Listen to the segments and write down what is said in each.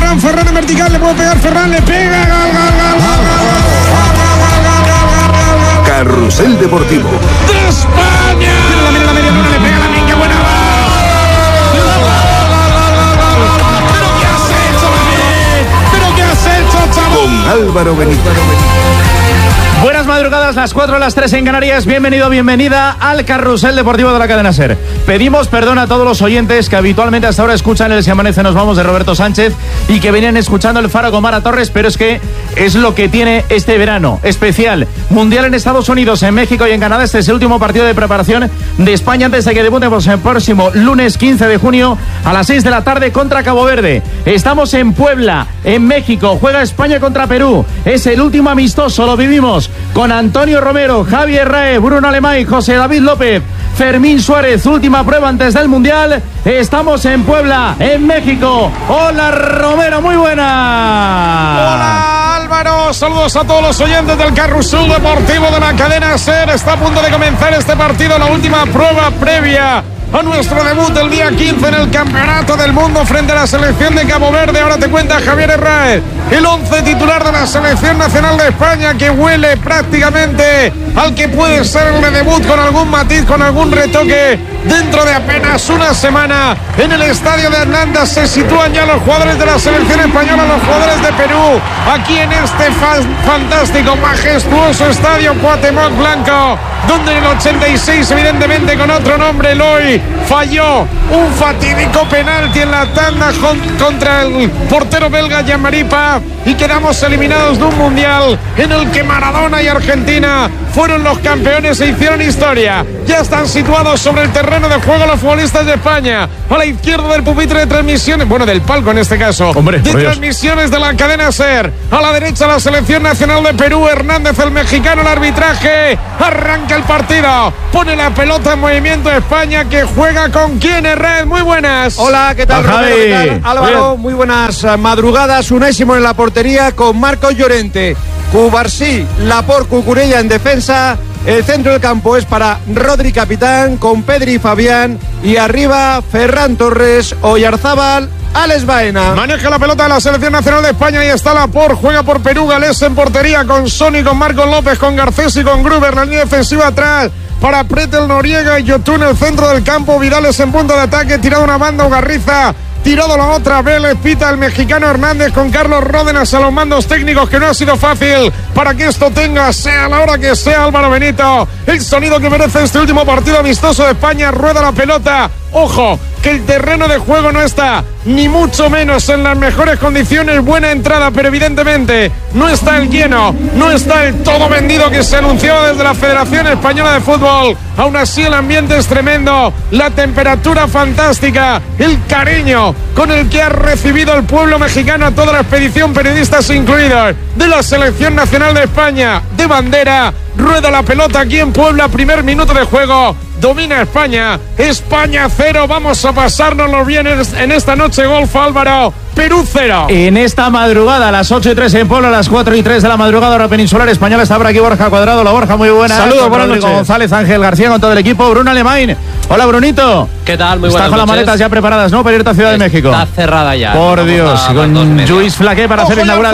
balón, Ferran en vertical, le puede pegar Ferran, le pega, gol. Carrusel Deportivo. ¡De España! Mira la media luna, le pega la minga, buena. ¿Pero qué has hecho, chaval? Con Álvaro Benito. Buenas madrugadas, las 4 a las 3 en Canarias. Bienvenido, bienvenida al Carrusel Deportivo de la cadena SER. Pedimos perdón a todos los oyentes que habitualmente hasta ahora escuchan el Si Amanece Nos Vamos de Roberto Sánchez y que venían escuchando el Faro con Mara Torres, pero es que es lo que tiene este verano especial. Mundial en Estados Unidos, en México y en Canadá. Este es el último partido de preparación de España antes de que debutemos el próximo lunes 15 de junio a las 6 de la tarde contra Cabo Verde. Estamos en Puebla, en México. Juega España contra Perú. Es el último amistoso, lo vivimos con Antonio Romero, Javier Rae, Bruno Alemán, José David López, Fermín Suárez. Última prueba antes del Mundial. Estamos en Puebla, en México. Hola Romero, muy buena. Hola Álvaro, saludos a todos los oyentes del Carrusel Deportivo de la cadena SER. Está a punto de comenzar este partido, la última prueba previa a nuestro debut el día 15 en el Campeonato del Mundo frente a la selección de Cabo Verde. Ahora te cuenta Javier Herráez, el 11 titular de la Selección Nacional de España, que huele prácticamente al que puede ser el debut con algún matiz, con algún retoque. Dentro de apenas una semana en el estadio de Hernanda se sitúan ya los jugadores de la selección española, los jugadores de Perú, aquí en este fantástico, majestuoso estadio Cuauhtémoc Blanco, donde en el 86, evidentemente con otro nombre, Eloy falló un fatídico penalti en la tanda contra el portero belga Jean-Marie Paf, y quedamos eliminados de un mundial en el que Maradona y Argentina fueron los campeones e hicieron historia. Ya están situados sobre el terreno de juego los futbolistas de España, a la izquierda del pupitre de transmisiones, bueno, del palco en este caso, hombre, de transmisiones de la cadena SER. A la derecha la selección nacional de Perú, Hernández el mexicano, el arbitraje. Arranca el partido, pone la pelota en movimiento España, que juega con quién, Herrera. Muy buenas. Hola, ¿qué tal, Romero? ¿Qué tal, Álvaro? Bien. Muy buenas madrugadas. Unai Simón en la portería con Marcos Llorente, Cubarsí, Laporte, Cucurella en defensa. El centro del campo es para Rodri capitán, con Pedri y Fabián, y arriba Ferran Torres, Oyarzábal, Alex Baena. Maneja la pelota de la selección nacional de España. Y está Laporte, juega por Perú. Galés en portería con Sony, con Marcos López, con Garcés y con Gruber. La línea defensiva atrás para Pretel, Noriega y Yotun en el centro del campo. Vidales en punto de ataque, tirado una banda, Ugarriza tirado la otra, Vélez, pita el mexicano Hernández con Carlos Ródenas a los mandos técnicos, que no ha sido fácil para que esto tenga, sea la hora que sea, Álvaro Benito, el sonido que merece este último partido amistoso de España. Rueda la pelota, ojo, que el terreno de juego no está ni mucho menos en las mejores condiciones. Buena entrada, pero evidentemente no está el lleno, no está el todo vendido que se anunció desde la Federación Española de Fútbol. Aún así el ambiente es tremendo, la temperatura fantástica, el cariño con el que ha recibido el pueblo mexicano a toda la expedición, periodistas incluidos, de la Selección Nacional de España de bandera. Rueda la pelota aquí en Puebla, primer minuto de juego. Domina España, España 0, vamos a pasárnoslo bien en esta noche golf, Álvaro. Perú 0. En esta madrugada, a las 8:03 en Puebla, a las 4:03 de la madrugada, hora peninsular española, está por aquí Borja Cuadrado. La Borja, muy buena. Saludos, buenas noches. González, Ángel García con todo el equipo. Bruno Alemán. Hola, Brunito. ¿Qué tal? Muy buenas noches. Está con las maletas ya preparadas, ¿no? Para irte a Ciudad de México. Está cerrada ya. Por Dios, con Luis Flaqué para hacer el inaugural.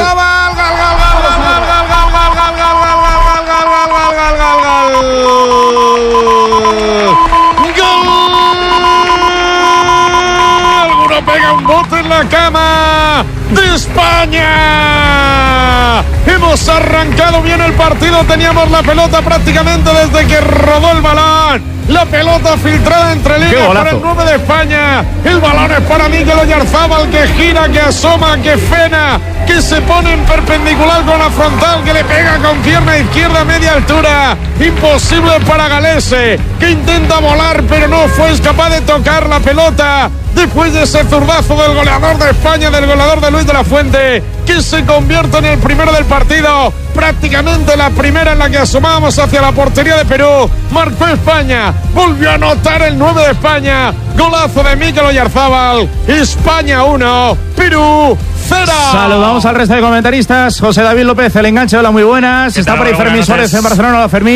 Pega un bote en la cama de España. Hemos arrancado bien el partido, teníamos la pelota prácticamente desde que rodó el balón. La pelota filtrada entre líneas para el 9 de España. El balón es para Mikel Oyarzábal, que gira, que asoma, que frena, que se pone en perpendicular con la frontal, que le pega con pierna izquierda a media altura. Imposible para Galese, que intenta volar pero no fue capaz de tocar la pelota. Después de ese zurdazo del goleador de España, del goleador de Luis de la Fuente, que se convierte en el primero del partido, prácticamente la primera en la que asomábamos hacia la portería de Perú. Marcó España, volvió a anotar el 9 de España, golazo de Mikel Oyarzábal. España 1, Perú 0. Saludamos al resto de comentaristas. José David López, el enganche, hola, muy buenas. Está por ahí Fermín Suárez en Barcelona, hola Fermín.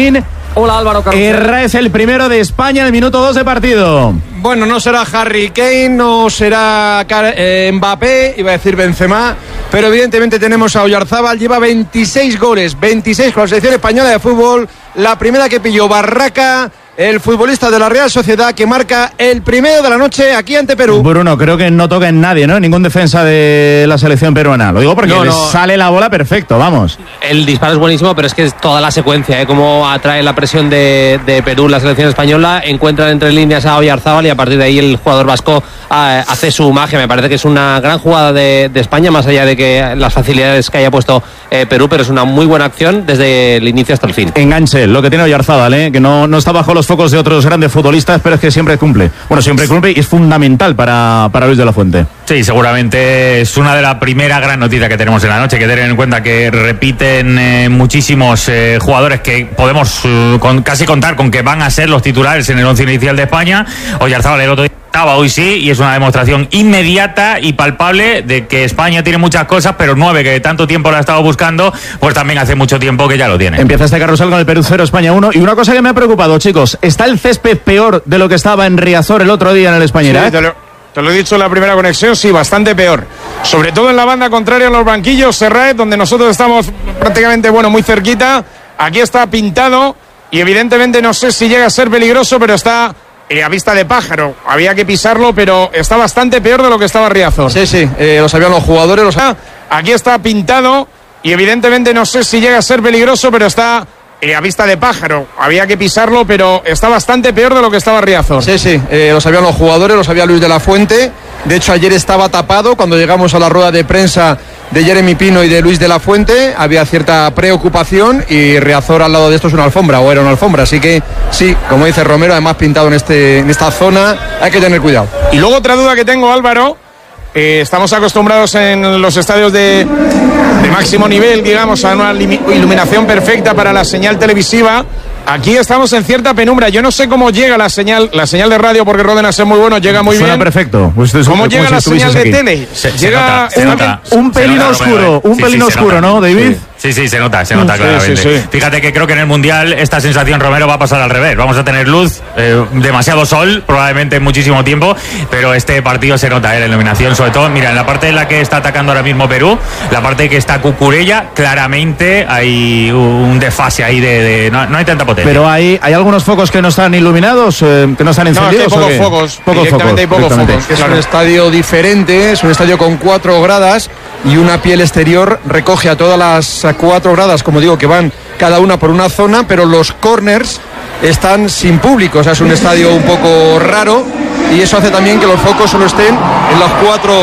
Hola Álvaro Carrusel. Herrera es el primero de España en el minuto 2 de partido. Bueno, no será Harry Kane, no será Mbappé, iba a decir Benzema, pero evidentemente tenemos a Oyarzábal, lleva 26 goles, 26 con la selección española de fútbol, la primera que pilló Barraca, el futbolista de la Real Sociedad, que marca el primero de la noche aquí ante Perú. Bruno, creo que no toca en nadie, ¿no? Ningún defensa de la selección peruana. Lo digo porque le sale la bola perfecto, vamos. El disparo es buenísimo, pero es que es toda la secuencia, cómo atrae la presión de Perú la selección española, encuentran entre líneas a Oyarzábal y a partir de ahí el jugador vasco hace su magia. Me parece que es una gran jugada de España, más allá de que las facilidades que haya puesto Perú, pero es una muy buena acción desde el inicio hasta el fin. Enganche, lo que tiene Oyarzábal, que no está bajo los focos de otros grandes futbolistas, pero es que siempre cumple. Bueno, siempre cumple y es fundamental para Luis de la Fuente. Sí, seguramente es una de las primeras gran noticias que tenemos en la noche. Hay que tener en cuenta que repiten muchísimos jugadores que podemos casi contar con que van a ser los titulares en el once inicial de España. Oyarzábal el otro día estaba, hoy sí, y es una demostración inmediata y palpable de que España tiene muchas cosas, pero 9, que tanto tiempo la ha estado buscando, pues también hace mucho tiempo que ya lo tiene. Empieza este carrusel con el Perú 0, España 1. Y una cosa que me ha preocupado, chicos, ¿está el césped peor de lo que estaba en Riazor el otro día en el Españera? Sí, te lo he dicho en la primera conexión, sí, bastante peor. Sobre todo en la banda contraria, en los banquillos, Serraet, donde nosotros estamos prácticamente, muy cerquita. Aquí está pintado y evidentemente no sé si llega a ser peligroso, pero está a vista de pájaro. Había que pisarlo, pero está bastante peor de lo que estaba Riazor. Sí, lo sabían los jugadores. Aquí está pintado y evidentemente no sé si llega a ser peligroso, pero está a vista de pájaro. Había que pisarlo, pero está bastante peor de lo que estaba Riazor. Sí, lo sabían los jugadores, lo sabía Luis de la Fuente. De hecho, ayer estaba tapado cuando llegamos a la rueda de prensa de Jeremy Pino y de Luis de la Fuente. Había cierta preocupación y Riazor al lado de esto es una alfombra, o era una alfombra. Así que sí, como dice Romero, además pintado en esta zona, hay que tener cuidado. Y luego otra duda que tengo, Álvaro. Estamos acostumbrados en los estadios de máximo nivel, digamos, a una iluminación perfecta para la señal televisiva. Aquí estamos en cierta penumbra. Yo no sé cómo llega la señal de radio, porque Ródenas es muy bueno, llega muy Suena bien. perfecto. ¿Cómo llega la señal de tele? Llega un pelín oscuro, oscuro, ¿no, David? Sí, se nota claramente. Sí. Fíjate que creo que en el Mundial esta sensación, Romero, va a pasar al revés. Vamos a tener luz, demasiado sol, probablemente en muchísimo tiempo, pero este partido se nota, la iluminación, sobre todo, mira, en la parte en la que está atacando ahora mismo Perú, la parte que está Cucurella, claramente hay un desfase ahí no hay tanta potencia. Pero hay algunos focos que no están iluminados, que no están encendidos. No, hay pocos focos. Hay pocos focos. Es un estadio diferente, es un estadio con 4 gradas y una piel exterior recoge a todas las 4 gradas, como digo, que van cada una por una zona, pero los corners están sin público, o sea, es un estadio un poco raro y eso hace también que los focos solo estén en las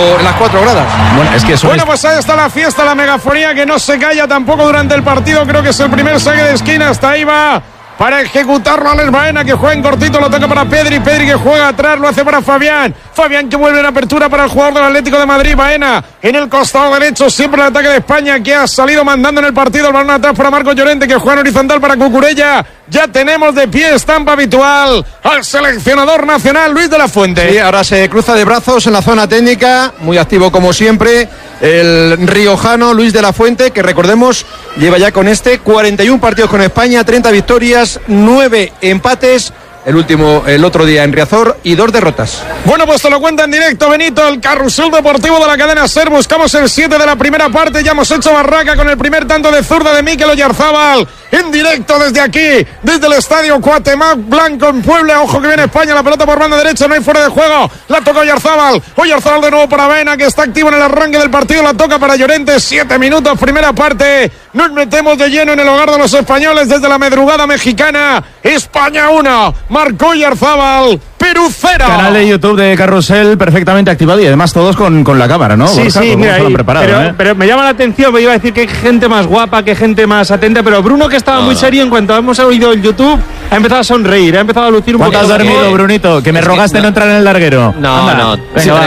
4 gradas. Pues ahí está la fiesta, la megafonía que no se calla tampoco durante el partido. Creo que es el primer saque de esquina, hasta ahí va para ejecutarlo Alex Baena, que juega en cortito, lo toca para Pedri que juega atrás, lo hace para Fabián que vuelve en apertura para el jugador del Atlético de Madrid. Baena en el costado derecho, siempre el ataque de España, que ha salido mandando en el partido. El balón atrás para Marcos Llorente, que juega en horizontal para Cucurella. Ya tenemos de pie, estampa habitual, al seleccionador nacional Luis de la Fuente. Sí, ahora se cruza de brazos en la zona técnica, muy activo como siempre, el riojano Luis de la Fuente, que recordemos lleva ya con 41 partidos con España, 30 victorias, 9 empates, el otro día en Riazor, y 2 derrotas. Bueno, pues te lo cuenta en directo Benito, el carrusel deportivo de la cadena SER. Buscamos el 7 de la primera parte, ya hemos hecho barraca con el primer tanto de zurda de Mikel Oyarzábal, en directo desde aquí, desde el estadio Cuauhtémoc Blanco en Puebla. Ojo que viene España, la pelota por banda derecha, no hay fuera de juego, la toca Oyarzábal de nuevo para Baena, que está activo en el arranque del partido, la toca para Llorente. 7 minutos, primera parte, nos metemos de lleno en el hogar de los españoles desde la madrugada mexicana. España 1, marcó Oyarzábal, Perú 0. Canal de YouTube de Carrusel perfectamente activado y además todos con la cámara, ¿no? Sí, Borja, mira, pero me llama la atención, me iba a decir que hay gente más guapa, que gente más atenta, pero Bruno, que estaba muy serio, en cuanto hemos oído el YouTube, ha empezado a sonreír, ha empezado a lucir un poco. ¿Cuánto has dormido, Brunito? Que me rogaste no entrar en el larguero. No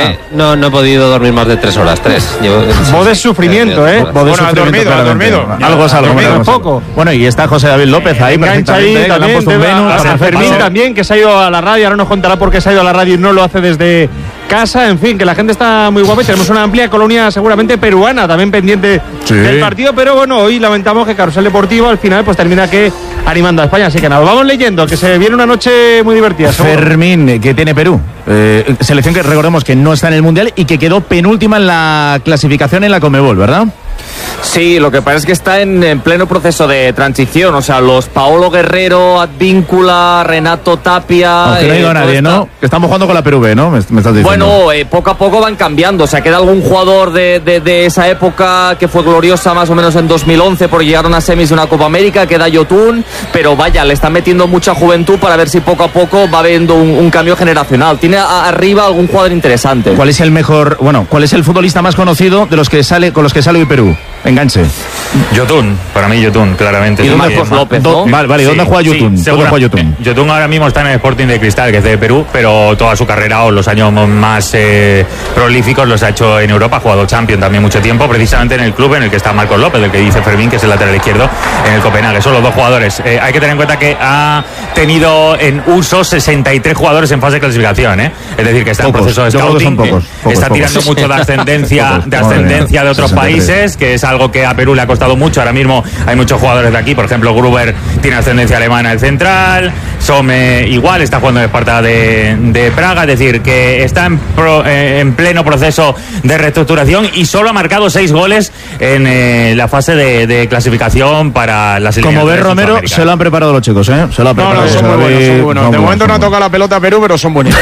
he podido dormir más de 3 horas, 3. Voz de sufrimiento, Bueno, has dormido. Algo es algo. Dormido poco. Bueno, y está José David López ahí perfectamente. También, a Fermín también, que se ha ido a la radio, ahora nos contará por qué se ha ido a la radio y no lo hace desde casa, en fin, que la gente está muy guapa y tenemos una amplia colonia seguramente peruana también pendiente del partido, pero bueno, hoy lamentamos que Carrusel Deportivo al final pues termina que animando a España, así que nada, vamos leyendo, que se viene una noche muy divertida. Fermín, que tiene Perú, selección que recordemos que no está en el Mundial y que quedó penúltima en la clasificación en la Conmebol, ¿verdad? Sí, lo que pasa es que está en pleno proceso de transición, o sea, los Paolo Guerrero, Advíncula, Renato Tapia... Aunque no ha ido nadie, ¿no? Que estamos jugando con la Perú B, ¿no? Me estás diciendo. Bueno, poco a poco van cambiando, o sea, queda algún jugador de esa época que fue gloriosa más o menos en 2011 porque llegaron a semis de una Copa América, queda Yotun, pero vaya, le están metiendo mucha juventud para ver si poco a poco va habiendo un cambio generacional. Tiene arriba algún jugador interesante. ¿Cuál es el mejor, cuál es el futbolista más conocido de los que sale con los que sale hoy Perú? Enganche. Yotun, para mí Yotun, claramente. Y Marcos López, ¿no? Vale, ¿dónde juega Yotun? Sí, ¿dónde juega Yotun? Yotun ahora mismo está en el Sporting de Cristal, que es de Perú, pero toda su carrera o los años más prolíficos los ha hecho en Europa. Ha jugado Champions también mucho tiempo, precisamente en el club en el que está Marcos López, del que dice Fermín, que es el lateral izquierdo en el Copenhague. Son los dos jugadores. Hay que tener en cuenta que ha tenido en uso 63 jugadores en fase de clasificación, ¿eh? Es decir, que está en proceso de scouting, está tirando mucho de ascendencia de otros países, que es algo que a Perú le ha costado mucho. Ahora mismo hay muchos jugadores de aquí, por ejemplo Gruber tiene ascendencia alemana el central, Some igual está jugando en Esparta de Praga, es decir, que está en pleno proceso de reestructuración y solo ha marcado 6 goles en la fase de clasificación para las eliminatorias. Como ves, Romero, se lo han preparado los chicos, ¿eh? Se lo han preparado. Son muy buenos. De momento no ha tocado la pelota a Perú, pero son buenísimos.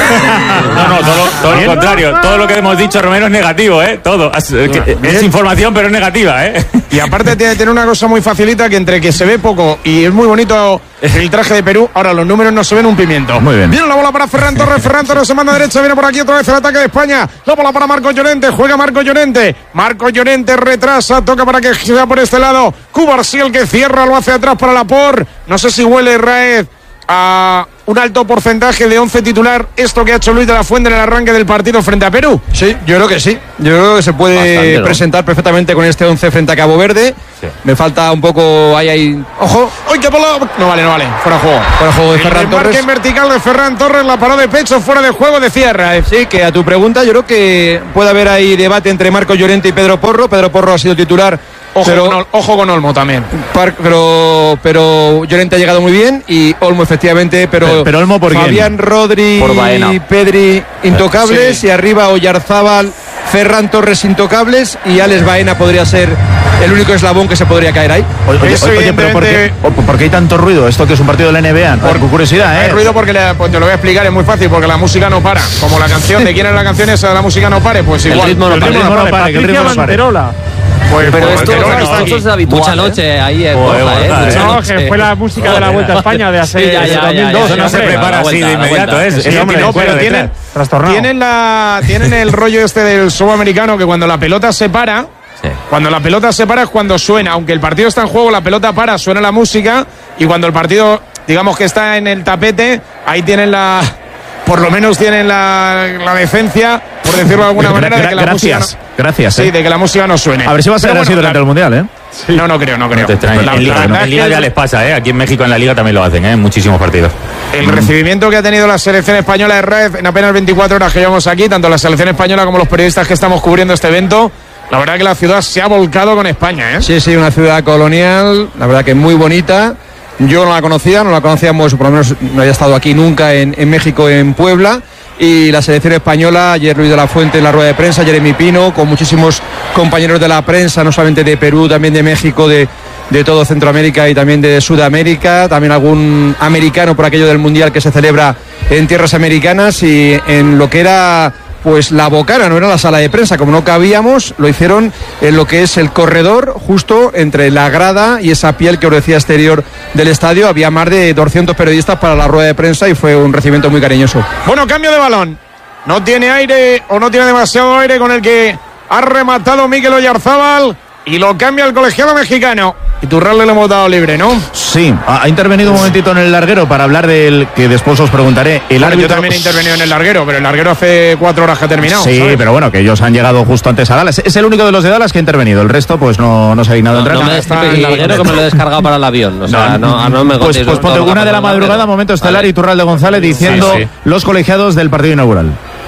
Todo lo contrario, todo lo que hemos dicho, Romero, es negativo, ¿eh? Todo. Es información, pero es negativa, ¿eh? Y aparte tiene una cosa muy facilita, que entre que se ve poco y es muy bonito el traje de Perú, ahora los números no se ven un pimiento. Muy bien. Viene la bola para Ferran Torres se manda derecha, viene por aquí otra vez el ataque de España. La bola para Marcos Llorente, juega Marcos Llorente retrasa, toca para que sea por este lado. Cubarsí el que cierra, lo hace atrás para Laporte. No sé si huele Raez a un alto porcentaje de 11 titular esto que ha hecho Luis de la Fuente en el arranque del partido frente a Perú. Sí, yo creo que sí. Yo creo que se puede bastante, ¿no? Presentar perfectamente con este 11 frente a Cabo Verde. Sí. Me falta un poco ahí. Ojo. ¡Ay, qué bola! No vale. Fuera de juego de Ferran Torres. El vertical de Ferran Torres, la paró de pecho, fuera de juego de Sierra. Sí, que a tu pregunta, yo creo que puede haber ahí debate entre Marcos Llorente y Pedro Porro. Pedro Porro ha sido titular. Ojo con Olmo también. Pero Llorente ha llegado muy bien y Olmo efectivamente, pero Olmo por Fabián, Rodri, Pedri intocables, y arriba Oyarzábal, Ferran Torres intocables, y Alex Baena podría ser el único eslabón que se podría caer ahí. Oye, pero ¿por qué hay tanto ruido? Esto que es un partido de la NBA, por curiosidad, ¿eh? Hay ruido porque pues te lo voy a explicar, es muy fácil, porque la música no para. Como la canción, ¿de quién es la canción esa? La música no pare, pues igual. El ritmo no para. Patricia Manterola. Pero esto es habitual. Mucha noche ahí en no, que fue la música de la Vuelta a España de hace 2002. Eso no se prepara así de inmediato, tienen el rollo este del subamericano, que cuando la pelota se para, es cuando suena, aunque el partido está en juego, la pelota para, suena la música, y cuando el partido, digamos que está en el tapete, ahí tienen por lo menos tienen la decencia, por decirlo de alguna manera, de que la música de que la música no suene. A ver si va a ser así durante el Mundial, ¿eh? Sí. No creo. En Liga ya les pasa, ¿eh? Aquí en México en la Liga también lo hacen, ¿eh? En muchísimos partidos. El recibimiento que ha tenido la selección española de Raez en apenas 24 horas que llevamos aquí, tanto la selección española como los periodistas que estamos cubriendo este evento, la verdad que la ciudad se ha volcado con España, ¿eh? Sí, una ciudad colonial, la verdad que muy bonita. Yo no la conocíamos, por lo menos no había estado aquí nunca en México, en Puebla. Y la selección española, ayer Luis de la Fuente en la rueda de prensa, Jeremy Pino, con muchísimos compañeros de la prensa, no solamente de Perú, también de México, de todo Centroamérica y también de Sudamérica, también algún americano por aquello del Mundial que se celebra en tierras americanas, y en lo que era pues la bocana, no era la sala de prensa, como no cabíamos, lo hicieron en lo que es el corredor, justo entre la grada y esa piel que os decía exterior del estadio. Había más de 200 periodistas para la rueda de prensa y fue un recibimiento muy cariñoso. Bueno, cambio de balón. No tiene aire, o no tiene demasiado aire, con el que ha rematado Mikel Oyarzábal, y lo cambia el colegiado mexicano. Iturralde le hemos dado libre, ¿no? Sí, ha intervenido un momentito en el larguero para hablar del que después os preguntaré. Yo también he intervenido en el larguero, pero el larguero hace 4 horas que ha terminado. Sí, ¿sabes? Pero bueno, que ellos han llegado justo antes a Dallas. Es el único de los de Dallas que ha intervenido. El resto, pues no se ha dignado a entrar. No me está el larguero, que me lo he descargado para el avión. O sea, no me pues ponte 1 de la madrugada, momento estelar, Iturralde González diciendo los colegiados del partido inaugural.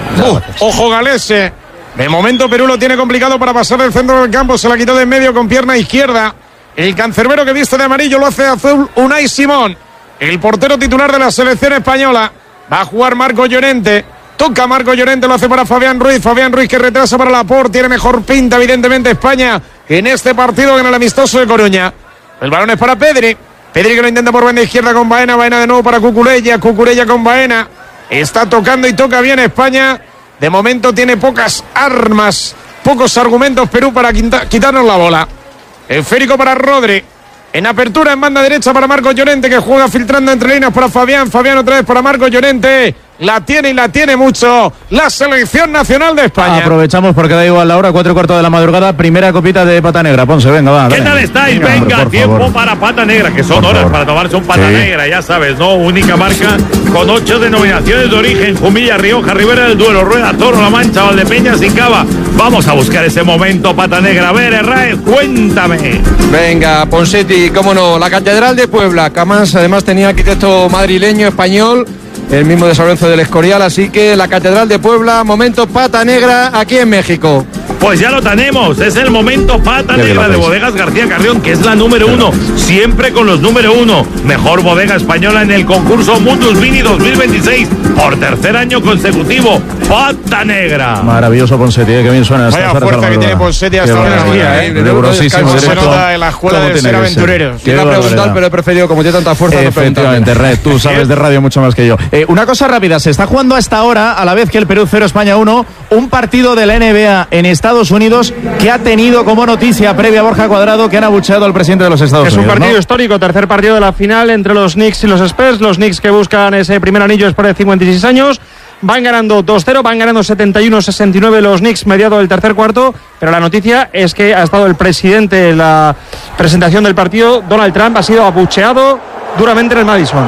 Ojo Galese. De momento Perú lo tiene complicado para pasar del centro del campo. Se la quitó de en medio con pierna izquierda. El cancerbero que viste de amarillo lo hace azul Unai Simón. El portero titular de la selección española. Va a jugar Marco Llorente. Toca Marco Llorente, lo hace para Fabián Ruiz. Fabián Ruiz que retrasa para Laporte. Tiene mejor pinta evidentemente España en este partido que en el amistoso de Coruña. El balón es para Pedri. Pedri que lo intenta por banda izquierda con Baena. Baena de nuevo para Cucurella. Cucurella con Baena. Está tocando y toca bien España. De momento tiene pocas armas, pocos argumentos Perú para quitarnos la bola. Esférico para Rodri. En apertura en banda derecha para Marco Llorente, que juega filtrando entre líneas para Fabián. Fabián otra vez para Marco Llorente. La tiene y la tiene mucho la selección nacional de España. Aprovechamos porque da igual la hora, 4:15 de la madrugada. Primera copita de pata negra. Ponce, venga, va. ¿Qué tal estáis? Venga, hombre, tiempo favor. para pata negra, que son Por horas favor. para tomarse un pata Sí. negra, ya sabes, ¿no? Única marca con 8 denominaciones de origen: Jumilla, Rioja, Ribera del Duero, Rueda, Toro, La Mancha, Valdepeñas y Cava. Vamos a buscar ese momento, pata negra. A ver, Herráez, cuéntame. Venga, Ponseti, cómo no, la Catedral de Puebla, que además tenía arquitecto madrileño, español, el mismo de San Lorenzo del Escorial, así que la Catedral de Puebla, momento pata negra aquí en México. Pues ya lo tenemos, es el momento pata Qué bien negra lo de veis. Bodegas García Carrión, que es la número 1, siempre con los número 1. Mejor bodega española en el concurso Mundus Vini 2026, por tercer año consecutivo, pata negra. Maravilloso Ponsetti, que bien suena. Vaya fuerza que tiene Ponseti hasta ahora. Rigurosísimo, Se directo. nota en la escuela ¿Cómo de tiene ser que ser? aventureros. Qué Iba a preguntar, barbaridad. pero he preferido, como tiene tanta fuerza, no preguntarle. Efectivamente, Red, tú sabes de radio mucho más que yo. Una cosa rápida, se está jugando hasta ahora, a la vez que el Perú 0, España 1, un partido de la NBA en Estados Unidos que ha tenido como noticia previa Borja Cuadrado que han abucheado al presidente de los Estados Es Unidos. un partido ¿no? histórico, tercer partido de la final entre los Knicks y los Spurs. Los Knicks que buscan ese primer anillo después de 56 años. Van ganando 2-0, van ganando 71-69 los Knicks mediado del tercer cuarto. Pero la noticia es que ha estado el presidente en la presentación del partido. Donald Trump ha sido abucheado duramente en el Madison.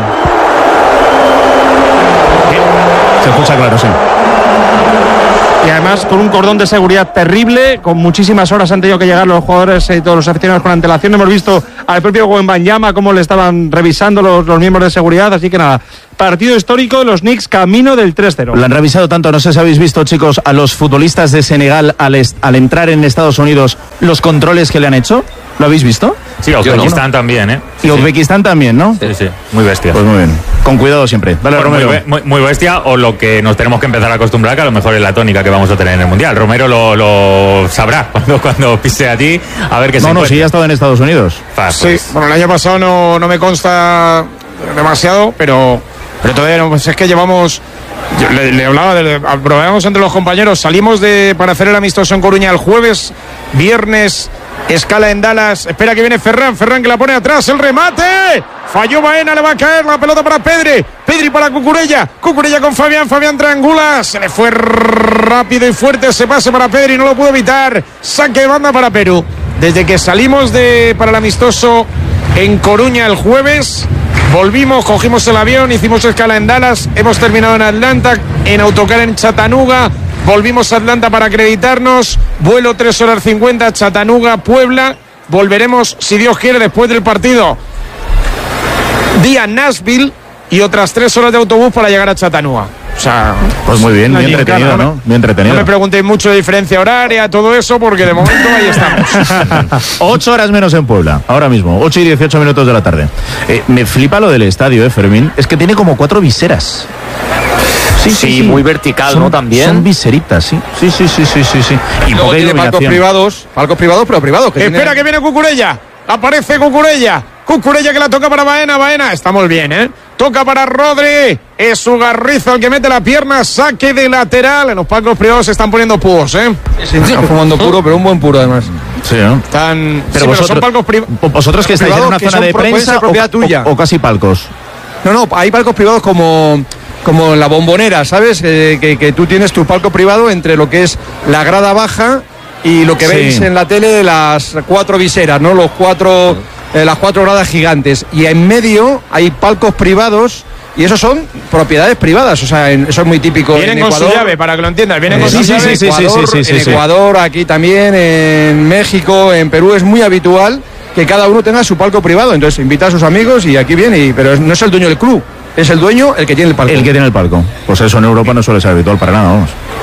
Se escucha claro, sí. Y además con un cordón de seguridad terrible, con muchísimas horas han tenido que llegar los jugadores y todos los aficionados con antelación. Hemos visto al propio Wembanyama cómo le estaban revisando los miembros de seguridad, así que nada, partido histórico de los Knicks camino del 3-0. Lo han revisado tanto, no sé si habéis visto, chicos, a los futbolistas de Senegal al entrar en Estados Unidos, los controles que le han hecho. ¿Lo habéis visto? Sí, Uzbekistán también, ¿eh? Y Uzbekistán también, ¿no? Sí, sí, muy bestia. Pues muy bien. Con cuidado siempre. Dale, Bueno, Romero. muy bestia, o lo que nos tenemos que empezar a acostumbrar, que a lo mejor es la tónica que vamos a tener en el Mundial. Romero lo sabrá cuando pise a ti, a ver qué se No, encuentra. sí, ya ha estado en Estados Unidos. Pues, Sí, bueno, el año pasado no me consta demasiado, pero todavía no, pues es que llevamos. Yo le hablaba, probamos entre los compañeros, salimos para hacer el amistoso en Coruña el jueves, viernes, escala en Dallas, espera que viene Ferran que la pone atrás, el remate, falló Baena, le va a caer la pelota para Pedri para Cucurella con Fabián triangula, se le fue rápido y fuerte ese pase para Pedri, no lo pudo evitar, saque de banda para Perú. Desde que salimos para el amistoso en Coruña el jueves, volvimos, cogimos el avión, hicimos escala en Dallas, hemos terminado en Atlanta, en autocar en Chattanooga, volvimos a Atlanta para acreditarnos, vuelo 3 horas 50, Chattanooga, Puebla, volveremos, si Dios quiere, después del partido, día Nashville y otras 3 horas de autobús para llegar a Chattanooga. O sea, Pues muy bien, bien Gincana, entretenido, ¿no? Bien entretenido. no me preguntéis mucho de diferencia horaria, todo eso, porque de momento ahí estamos. 8 horas menos en Puebla, ahora mismo, 8 y 18 minutos de la tarde. Me flipa lo del estadio, Fermín. Es que tiene como 4 viseras. Sí, muy vertical, ¿no? También. Son viseritas, sí. Sí. Y Luego poca tiene palcos iluminación. privados, pero privados. Que Espera tiene- que viene Cucurella. Aparece Cucurella que la toca para Baena. Estamos bien, ¿eh? Toca para Rodri. Es Ugarrizo el que mete la pierna. Saque de lateral. En los palcos privados se están poniendo púos, ¿eh? Sí, están fumando puro, pero un buen puro además. Sí, ¿no? Están. Pero sí, vosotros, son palcos privados. vosotros que estáis en privados una que zona son de pueden prensa ser propiedad tuya. o casi palcos. No, hay palcos privados como en la Bombonera, ¿sabes? Que tú tienes tu palco privado entre lo que es la grada baja y lo que Sí. veis en la tele, las 4 viseras, ¿no? Las 4 gradas gigantes. Y en medio hay palcos privados y esos son propiedades privadas. O sea, eso es muy típico Vienen en con Ecuador. su llave, para que lo entiendas. Vienen con Sí, su sí, llave. sí, Ecuador, sí. en Ecuador, aquí también, en México, en Perú es muy habitual que cada uno tenga su palco privado. Entonces invita a sus amigos y aquí viene, pero no es el dueño del club, es el dueño el que tiene el palco. El que tiene el palco. Pues eso en Europa no suele ser habitual para nada, vamos.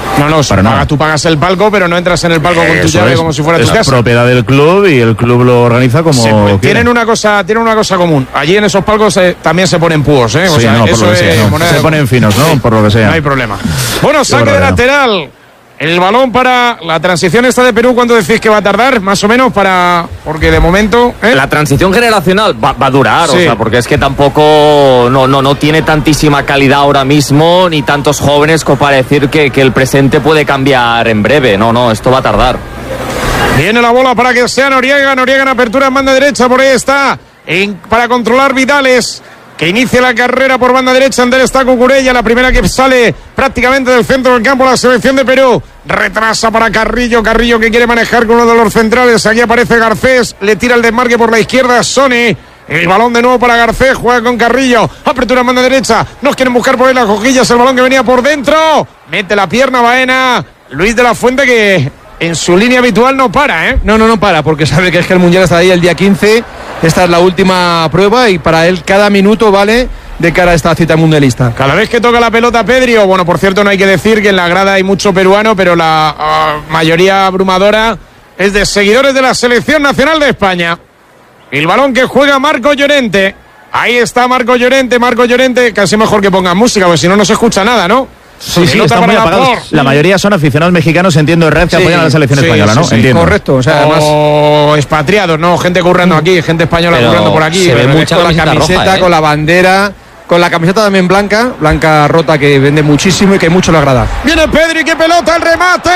No, tú pagas el palco, pero no entras en el palco con tu llave como si fuera tu casa. Es propiedad del club y el club lo organiza como pues, tienen una cosa común. Allí en esos palcos también se ponen púos, ¿eh? Sí, se ponen finos, ¿no? Por lo que sea. No hay problema. Bueno, saque de lateral. El balón para la transición esta de Perú, ¿cuánto decís que va a tardar? Más o menos porque de momento... La transición generacional va a durar, sí. O sea, porque es que tampoco no tiene tantísima calidad ahora mismo, ni tantos jóvenes como para decir que el presente puede cambiar en breve. No, esto va a tardar. Viene la bola para que sea Noriega en apertura en banda derecha, por ahí está, para controlar Vidales, que inicia la carrera por banda derecha. Ante él está Cucurella, la primera que sale prácticamente del centro del campo, la selección de Perú. Retrasa para Carrillo que quiere manejar con uno de los centrales. Aquí aparece Garcés, le tira el desmarque por la izquierda Sony. El balón de nuevo para Garcés, juega con Carrillo. Apertura en banda derecha, nos quieren buscar por ahí las cojillas. El balón que venía por dentro, mete la pierna Baena. Luis de la Fuente, que en su línea habitual no para, ¿eh? No para, porque sabe que es que el Mundial está ahí el día 15. Esta es la última prueba y para él cada minuto vale de cara a esta cita mundialista. Cada vez que toca la pelota Pedri, bueno, por cierto, no hay que decir que en la grada hay mucho peruano, pero la mayoría abrumadora es de seguidores de la Selección Nacional de España. El balón que juega Marco Llorente. Ahí está Marco Llorente, casi mejor que pongan música, porque si no se escucha nada, ¿no? Sí, están muy apagados. La mayoría son aficionados mexicanos, entiendo, de red que apoyan a la selección española, ¿no? Entiendo. Correcto, o sea, además expatriados, ¿no? Gente currando aquí, gente española currando por aquí. Se ve mucha con la camiseta, roja, con la bandera, con la camiseta también blanca rota, que vende muchísimo y que mucho le agrada. Viene Pedri, qué pelota, el remate,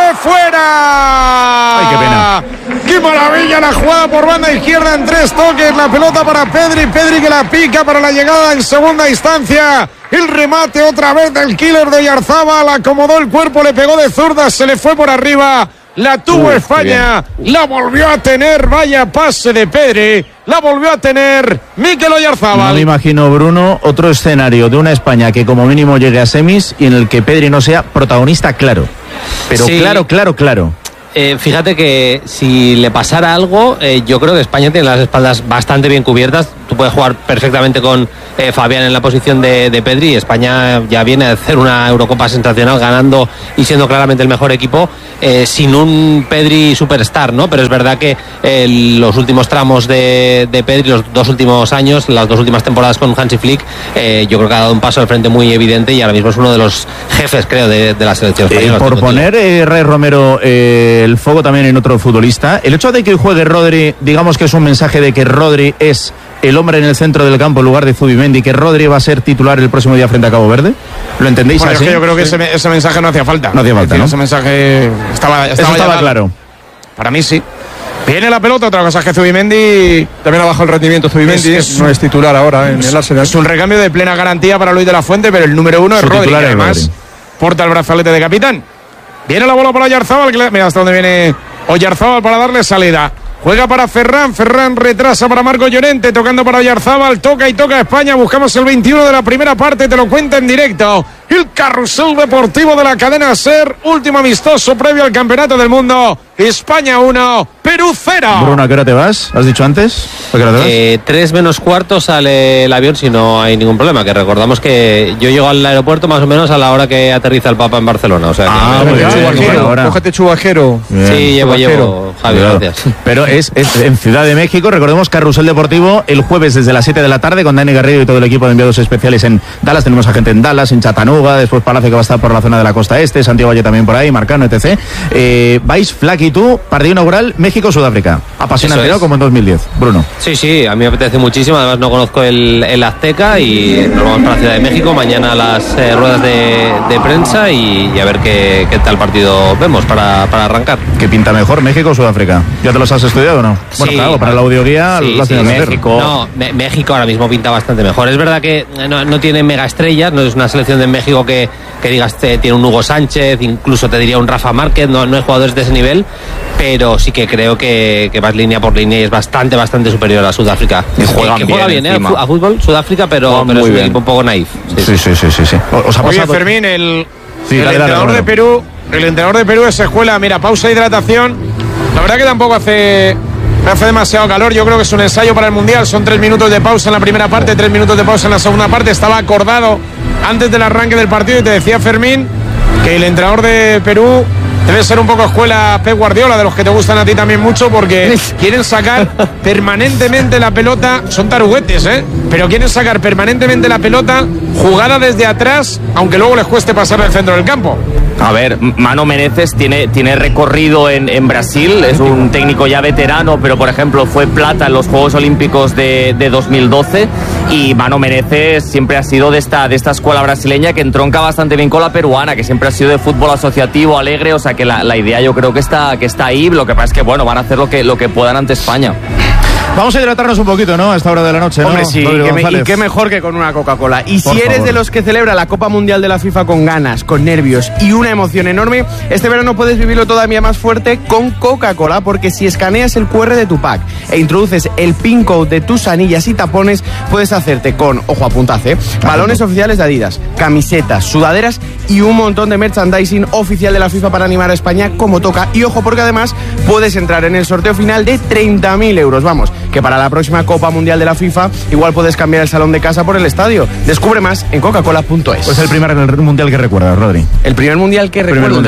fuera. Ay, qué pena. Qué maravilla la jugada por banda izquierda en 3 toques, la pelota para Pedri que la pica para la llegada en segunda instancia. El remate otra vez del killer de Oyarzábal, acomodó el cuerpo, le pegó de zurda, se le fue por arriba, la tuvo España, la volvió a tener, vaya pase de Pedri, la volvió a tener Mikel Oyarzábal. No me imagino, Bruno, otro escenario de una España que como mínimo llegue a semis y en el que Pedri no sea protagonista, claro. Pero sí. claro. Fíjate que si le pasara algo, yo creo que España tiene las espaldas bastante bien cubiertas. Tú puedes jugar perfectamente con Fabián en la posición de Pedri. España ya viene a hacer una Eurocopa sensacional, ganando y siendo claramente el mejor equipo, sin un Pedri superstar, ¿no? Pero es verdad que los últimos tramos de Pedri, los 2 últimos años, las 2 últimas temporadas con Hansi Flick, yo creo que ha dado un paso al frente muy evidente y ahora mismo es uno de los jefes, creo, de la selección española. Por poner, Ray Romero, el foco también en otro futbolista, el hecho de que juegue Rodri, digamos que es un mensaje de que Rodri es el hombre en el centro del campo en lugar de Zubimendi, que Rodri va a ser titular el próximo día frente a Cabo Verde. ¿Lo entendéis así? Es que yo creo que ese mensaje no hacía falta. No hacía falta, ¿no? Ese mensaje estaba claro. Para mí sí. Viene la pelota, otra cosa es que Zubimendi también ha bajado el rendimiento. Zubimendi no es titular ahora en el Arsenal. Es un recambio de plena garantía para Luis de la Fuente, pero el número 1 es Rodri, además porta el brazalete de capitán. Viene la bola para Oyarzábal, mira hasta dónde viene Oyarzábal para darle salida. Juega para Ferran retrasa para Marco Llorente, tocando para Oyarzábal, toca España, buscamos el 21 de la primera parte, te lo cuenta en directo. El carrusel deportivo de la cadena SER, último amistoso previo al Campeonato del Mundo. España 1, Perú 0. Bruno, ¿a qué hora te vas? ¿Has dicho antes? ¿A qué hora te vas? 3 menos cuarto sale el avión si no hay ningún problema, que recordamos que yo llego al aeropuerto más o menos a la hora que aterriza el Papa en Barcelona. O sea, cógete chubajero. Sí, llevo, Javi, gracias. Pero es en Ciudad de México, recordemos, carrusel deportivo el jueves desde las 7 de la tarde con Dani Garrido y todo el equipo de enviados especiales en Dallas. Tenemos a gente en Dallas, en Chattanooga, después Palacio que va a estar por la zona de la costa este, Santiago Valle también por ahí, Marcano, etc. Vais, Flack y tú, partido inaugural México-Sudáfrica. Apasionante, ¿no? Como en 2010. Bruno. Sí, a mí me apetece muchísimo, además no conozco el Azteca y nos vamos para la Ciudad de México, mañana las ruedas de prensa y a ver qué tal partido vemos para arrancar. ¿Qué pinta mejor, México o Sudáfrica? ¿Ya te los has estudiado o no? Sí, bueno, claro, para la audioguía lo has tenido que hacer. México ahora mismo pinta bastante mejor. Es verdad que no tiene mega estrellas, no es una selección de México que digas tiene un Hugo Sánchez, incluso te diría un Rafa Márquez, no hay jugadores de ese nivel, pero sí que creo que vas línea por línea y es bastante superior a Sudáfrica. Que juega bien a fútbol Sudáfrica, pero es un equipo un poco naif. Sí. ¿Os ha pasado? Oye, Fermín, el entrenador de Perú, el entrenador de Perú es Escuela, mira, pausa, hidratación. La verdad que tampoco hace demasiado calor, yo creo que es un ensayo para el Mundial, son 3 minutos de pausa en la primera parte, 3 minutos de pausa en la segunda parte, estaba acordado antes del arranque del partido y te decía Fermín que el entrenador de Perú debe ser un poco escuela Pep Guardiola, de los que te gustan a ti también mucho, porque quieren sacar permanentemente la pelota, son taruguetes, pero quieren sacar permanentemente la pelota jugada desde atrás, aunque luego les cueste pasar del centro del campo. A ver, Mano Menezes tiene recorrido en Brasil, es un técnico ya veterano, pero por ejemplo fue plata en los Juegos Olímpicos de 2012, y Mano Menezes siempre ha sido de esta escuela brasileña que entronca bastante bien con la peruana, que siempre ha sido de fútbol asociativo, alegre, o sea que la idea yo creo que está ahí, lo que pasa es que bueno, van a hacer lo que puedan ante España. Vamos a hidratarnos un poquito, ¿no? A esta hora de la noche, ¿no? Hombre, sí, y qué mejor que con una Coca-Cola. Y si eres de los que celebra la Copa Mundial de la FIFA con ganas, con nervios y una emoción enorme, este verano puedes vivirlo todavía más fuerte con Coca-Cola, porque si escaneas el QR de tu pack e introduces el PIN code de tus anillas y tapones, puedes hacerte con, ojo, apuntad, balones oficiales de Adidas, camisetas, sudaderas y un montón de merchandising oficial de la FIFA para animar a España como toca. Y ojo, porque además puedes entrar en el sorteo final de 30.000 euros. Vamos, que para la próxima Copa Mundial de la FIFA igual puedes cambiar el salón de casa por el estadio. Descubre más en coca-cola.es. Pues el primer mundial que recuerdas, Rodri. El primer mundial que recuerdo,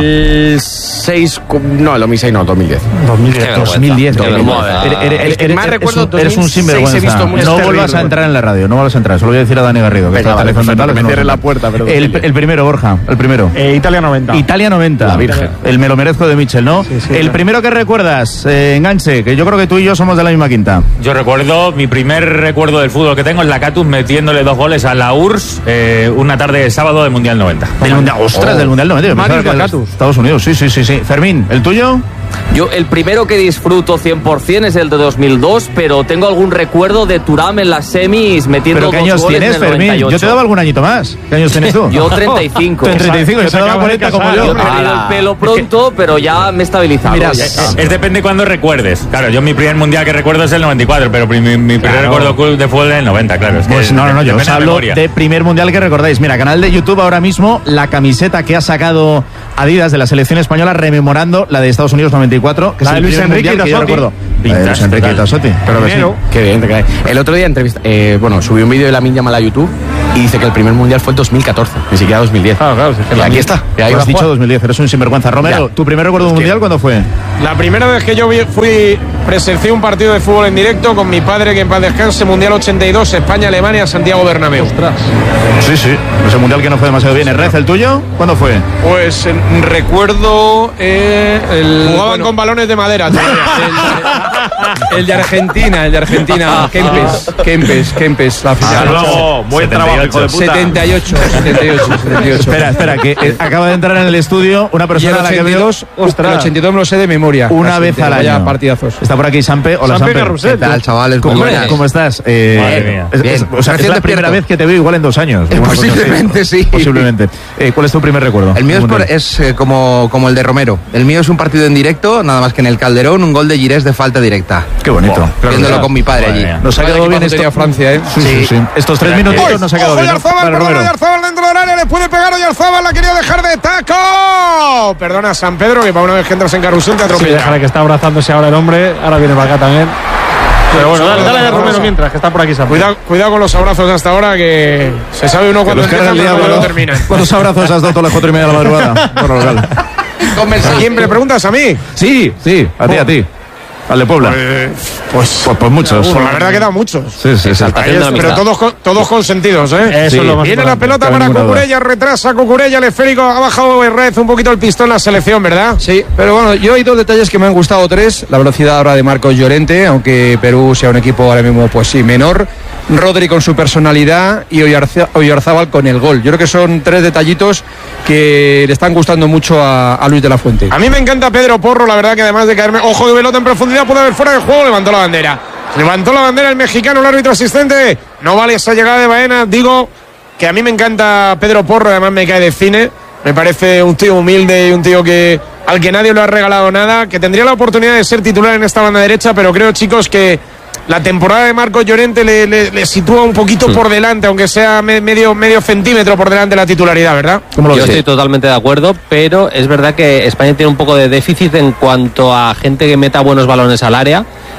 2006, no, el 2006 no, 2010. 2010. Más recuerdo, eres un sinvergüenza. No vuelvas a entrar en la radio, no vuelvas a entrar. Solo voy a decir a Dani Garrido, que está telefonando. Me cierre la puerta, pero el primero, Borja, el primero. Italia 90. Italia 90. La Virgen. El me lo merezco de Michel, ¿no? Sí, el primero que recuerdas, Enganche, que yo creo que tú y yo somos de la misma quinta. Yo recuerdo, mi primer recuerdo del fútbol que tengo es la Catus metiéndole 2 goles a la URSS una tarde de sábado del Mundial 90. Del Mundial, ostras, del Mundial 90. Marius Lacatus. Estados Unidos, sí. Fermín, ¿el tuyo? Yo el primero que disfruto 100% es el de 2002, pero tengo algún recuerdo de Thuram en las semis metiendo 2 goles. ¿Pero qué años tienes, Fermín? Yo te daba algún añito más. ¿Qué años tienes tú? Yo 35. 35, yo te daba 40 como yo. Yo he perdido el pelo pronto, pero ya me he estabilizado. Mira, es depende cuando recuerdes. Claro, yo mi primer mundial que recuerdo es el 94, pero mi primer recuerdo de fútbol es el 90, claro. Es que pues no, yo os hablo de primer mundial que recordáis. Mira, canal de YouTube ahora mismo, la camiseta que ha sacado Adidas de la selección española rememorando la de Estados Unidos 94, que es el Luis primer Enrique mundial que yo recuerdo. Luis Enrique y Tassotti. Pero sí. Qué bien, te cae. El otro día subí un vídeo de Lamine Yamal a YouTube y dice que el primer mundial fue en 2014, ni siquiera 2010. Claro, y aquí está. Tú has dicho 2010, eres un sinvergüenza. Romero, ¿tu primer recuerdo mundial cuándo fue? La primera vez que yo presencié un partido de fútbol en directo con mi padre, que en paz descanse, Mundial 82, España-Alemania, Santiago Bernabéu. Ostras. Sí, ese mundial que no fue demasiado bien. ¿Red, el tuyo? ¿Cuándo fue? Pues recuerdo Jugaban con balones de madera. el de Argentina, Kempes, la final. Luego, buen trabajo, hijo de puta. 78. Espera, que acaba de entrar en el estudio una persona a la que veo. El 82 me lo sé de memoria. Una vez al año. Vaya partidazos. Está por aquí Sampe. Hola, Sampe. ¿Qué tal, chavales? ¿Cómo estás? Madre mía. O sea, es la primera vez que te veo igual en 2 años. Posiblemente sí. Posiblemente. ¿Cuál es tu primer recuerdo? El mío es como el de Romero. El mío es un partido en directo, nada más que en el Calderón, un gol de Girés de falta directa. Qué bonito. Viéndolo con mi padre allí. Nos ha quedado bien esto. Francia, Sí. Estos 3 minutitos nos ha quedado bien. Oyarzabal dentro del área, le puede pegar Oyarzabal, la quería dejar de taco. Perdona, San Pedro, que para una vez que entras en carrusel te atropella. Sí, déjale que está abrazándose ahora el hombre, ahora viene para acá también. Pero bueno, dale a Romero mientras, que está por aquí. Cuidado con los abrazos hasta ahora, que se sabe uno cuando empieza y cuando termina. ¿Cuántos abrazos has dado a las 4:30 de la madrugada? Bueno, local. ¿Siempre preguntas a mí? Sí, a ti. Al de Puebla. Pues muchos. Pues la verdad que da muchos. Sí. Pero todos consentidos, ¿eh? Eso es lo más Viene la pelota para Cucurella, retrasa Cucurella, el esférico, ha bajado Red un poquito el pistón en la selección, ¿verdad? Sí, pero bueno, yo hay 2 detalles que me han gustado, 3. La velocidad ahora de Marcos Llorente, aunque Perú sea un equipo ahora mismo, pues sí, menor. Rodri con su personalidad y Oyarzábal con el gol. Yo creo que son 3 detallitos que le están gustando mucho a Luis de la Fuente. A mí me encanta Pedro Porro, la verdad que además de caerme, ojo de pelota en profundidad, puede haber fuera de juego, levantó la bandera el mexicano, el árbitro asistente. No vale esa llegada de Baena. Digo que a mí me encanta Pedro Porro, además me cae de cine. Me parece un tío humilde y un tío al que nadie le ha regalado nada, que tendría la oportunidad de ser titular en esta banda derecha, pero creo, chicos, que la temporada de Marcos Llorente le sitúa un poquito por delante, aunque sea medio centímetro por delante de la titularidad, ¿verdad? Yo estoy totalmente de acuerdo, pero es verdad que España tiene un poco de déficit en cuanto a gente que meta buenos balones al área.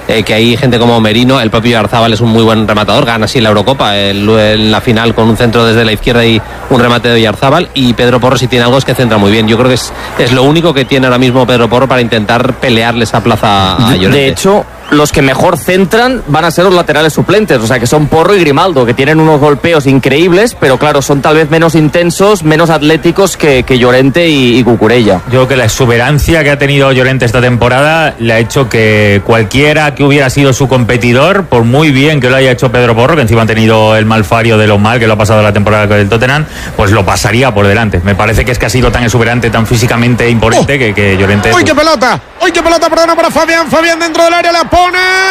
que hay gente como Merino, el propio Oyarzábal es un muy buen rematador, gana así la Eurocopa en la final con un centro desde la izquierda y un remate de Oyarzábal, y Pedro Porro si tiene algo es que centra muy bien. Yo creo que es lo único que tiene ahora mismo Pedro Porro para intentar pelearle esa plaza a Llorente. De hecho, los que mejor centran van a ser los laterales suplentes, o sea que son Porro y Grimaldo, que tienen unos golpeos increíbles, pero claro, son tal vez menos intensos, menos atléticos que Llorente y Cucurella. Yo creo que la exuberancia que ha tenido Llorente esta temporada le ha hecho que cualquiera que hubiera sido su competidor, por muy bien que lo haya hecho Pedro Porro, que encima ha tenido el malfario de lo mal que lo ha pasado la temporada con el Tottenham, pues lo pasaría por delante. Me parece que es que ha sido tan exuberante, tan físicamente imponente que Llorente... ¡Uy, qué pelota! ¡Uy, qué pelota! Perdona para Fabián. Fabián dentro del área la pone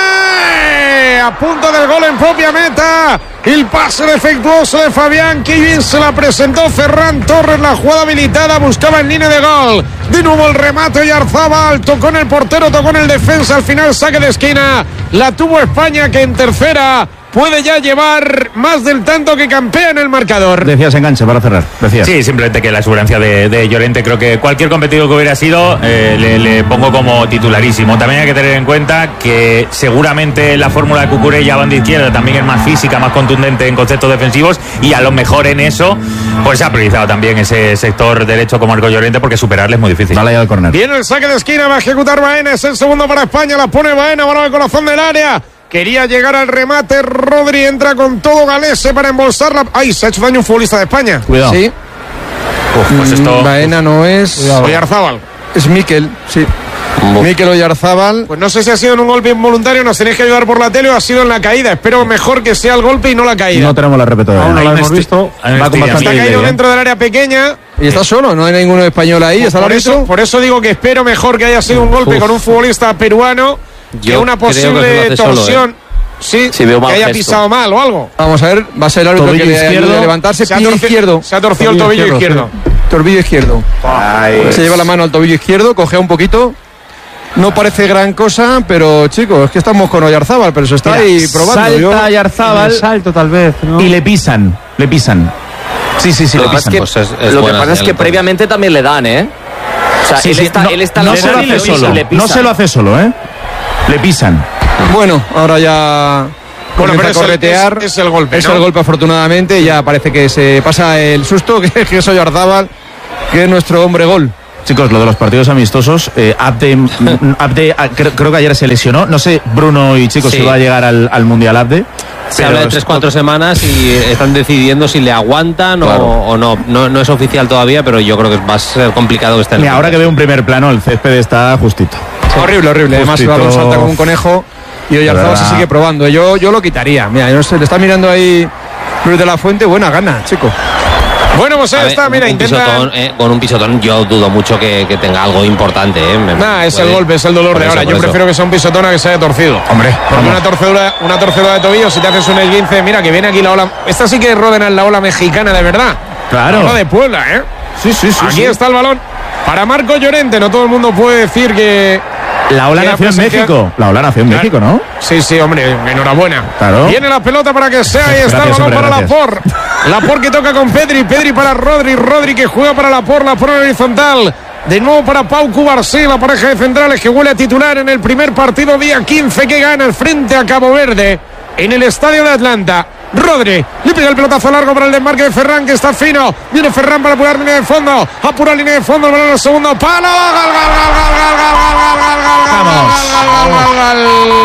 a punto del gol en propia meta. El pase defectuoso de Fabián, que bien se la presentó Ferran Torres, la jugada habilitada, buscaba en línea de gol. De nuevo el remate Oyarzábal, tocó en el portero, tocó en el defensa, al final saque de esquina. La tuvo España, que en tercera puede ya llevar más del tanto que campea en el marcador. Decías enganche para cerrar. Decías. Sí, simplemente que la exuberancia de Llorente, creo que cualquier competidor que hubiera sido le pongo como titularísimo. También hay que tener en cuenta que seguramente la fórmula de Cucurella banda izquierda también es más física, más contundente en conceptos defensivos, y a lo mejor en eso pues se ha priorizado también ese sector derecho con Marco Llorente, porque superarle es muy difícil. Dale al córner. Viene el saque de esquina, va a ejecutar Baena, es el segundo para España, la pone Baena, balón al corazón del área. Quería llegar al remate, Rodri entra con todo Galese para embolsarla. ¡Ay! Se ha hecho daño un futbolista de España. Cuidado. Sí. Pues esto... Baena no es... Oyarzábal. Es Mikel, sí. Mikel Oyarzábal. Pues no sé si ha sido en un golpe involuntario, nos tenéis que ayudar por la tele, o ha sido en la caída. Espero mejor que sea el golpe y no la caída. No tenemos la repetidora. No la hemos visto. Va con bastante Está caído delay, dentro del área pequeña. Y está solo, no hay ninguno español ahí. Está Por eso digo que espero mejor que haya sido un golpe con un futbolista peruano que una posible torsión. Sí, veo que mal haya gesto. pisado mal o algo. Vamos a ver, va a ser el árbitro Tobillo que le izquierdo. ayude a levantarse. Pie izquierdo. Se ha torcido el tobillo izquierdo. Sí. Tobillo izquierdo. Se lleva la mano al tobillo izquierdo, cogea un poquito. No parece gran cosa, pero chicos, es que estamos con Oyarzábal, pero se está Mira, ahí probando. Salta Oyarzábal Salto tal vez, ¿no? y le pisan. Sí, Lo le que pasa pisan. es que, Pues es lo que buena pasa es señal, que entonces. previamente también le dan, ¿eh? O sea, Sí, él sí, está no se lo hace solo. No se lo hace solo, ¿eh? Le pisan. Bueno, ahora ya Bueno, comienza pero a corretear. es el golpe, Es ¿no? el golpe, afortunadamente. Ya parece que se pasa el susto, que es Oyarzábal, que es nuestro hombre gol. Chicos, lo de los partidos amistosos, Abde creo que ayer se lesionó. No sé, Bruno y chicos, Sí. si va a llegar al Mundial Abde. Se habla de 3-4 semanas y están decidiendo si le aguantan Claro. o no. No es oficial todavía, pero yo creo que va a ser complicado que esté en el Mira, ahora que veo un primer plano, el césped está justito. Horrible. Además, el Justito. balón salta como un conejo y Oyarzábal se sigue probando. Yo lo quitaría. Mira, yo no sé, le está mirando ahí Luis de la Fuente. Buena gana, chico. Bueno, pues A ahí ver, está, mira, un intenta. pisotón, con un pisotón yo dudo mucho que tenga algo importante. Nah, es el golpe, es el dolor Por de eso, ahora. por Yo eso. prefiero que sea un pisotón a que se haya torcido. Hombre, Porque vamos. una torcedura de tobillo, si te haces un esguince, mira que viene aquí la ola. Esta sí que es Ródenas, la ola mexicana de verdad. Claro. La ola de Puebla, ¿eh? Sí. Aquí está el balón para Marco Llorente. No todo el mundo puede decir que. La ola que nació en presencia- México. La ola nació en Claro. México, ¿no? Sí, hombre, enhorabuena. Claro. Viene la pelota para que sea. Ahí está Gracias, el balón hombre, para gracias. Laporte. Laporte que toca con Pedri. Pedri para Rodri. Rodri que juega para Laporte. Laporte en horizontal. De nuevo para Pau Cubarsí, la pareja de centrales que huele a titular en el primer partido día 15 que gana el frente a Cabo Verde en el estadio de Atlanta. Rodri le pega el pelotazo largo para el desmarque de Ferran, que está fino. Viene Ferran para apurar línea de fondo. Apura línea de fondo, el balón al segundo palo. Gol, gol, gol, gol, gol, gol, gol, gol, gol, gol, gol, gol, gol, gol, gol, gol.